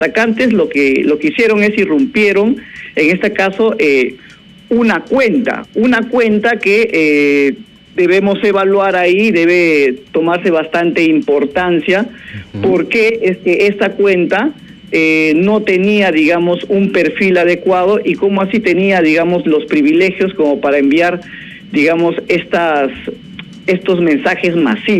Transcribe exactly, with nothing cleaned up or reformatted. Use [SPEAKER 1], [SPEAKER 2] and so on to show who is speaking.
[SPEAKER 1] atacantes lo que lo que hicieron es irrumpieron, en este caso, eh, una cuenta, una cuenta que eh, debemos evaluar ahí, debe tomarse bastante importancia, uh-huh. porque es que esta cuenta eh, no tenía, digamos, un perfil adecuado y como así tenía, digamos, los privilegios como para enviar, digamos, estas estos mensajes masivos.